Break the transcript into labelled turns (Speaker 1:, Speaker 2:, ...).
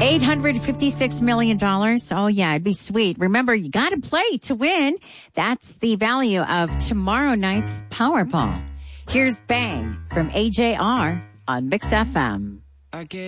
Speaker 1: $856 million. Oh, yeah, it'd be sweet. Remember, you got to play to win. That's the value of tomorrow night's Powerball. Here's Bang from AJR on Mix FM.